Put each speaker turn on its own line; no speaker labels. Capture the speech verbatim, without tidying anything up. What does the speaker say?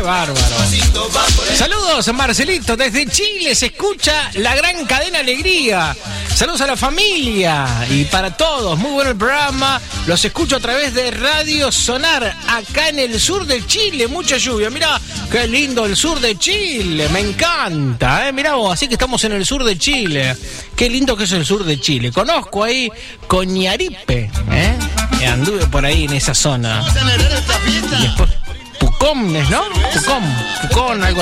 Bárbaro. Saludos, Marcelito, desde Chile se escucha la gran cadena Alegría. Saludos a la familia y para todos, muy bueno el programa. Los escucho a través de Radio Sonar, acá en el sur de Chile, mucha lluvia. Mirá, qué lindo el sur de Chile, me encanta, ¿eh? Mirá vos, así que estamos en el sur de Chile. Qué lindo que es el sur de Chile. Conozco ahí Coñaripe, ¿eh? Anduve por ahí en esa zona. Y después Pucón, ¿no? Pucón, Pucón, algo así.